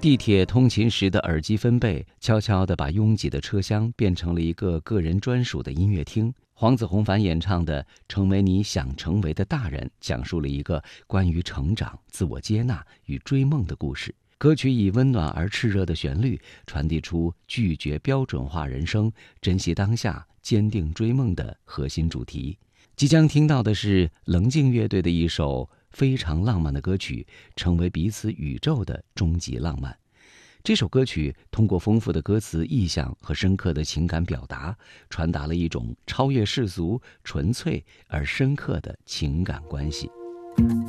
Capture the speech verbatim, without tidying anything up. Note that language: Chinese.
地铁通勤时的耳机分贝，悄悄地把拥挤的车厢变成了一个个人专属的音乐厅。黄子弘凡演唱的《成为你想成为的大人》，讲述了一个关于成长、自我接纳与追梦的故事。歌曲以温暖而炽热的旋律，传递出拒绝标准化人生、珍惜当下、坚定追梦的核心主题。即将听到的是棱镜乐队的一首非常浪漫的歌曲，成为彼此宇宙的终极浪漫。这首歌曲通过丰富的歌词意象和深刻的情感表达，传达了一种超越世俗、纯粹而深刻的情感关系。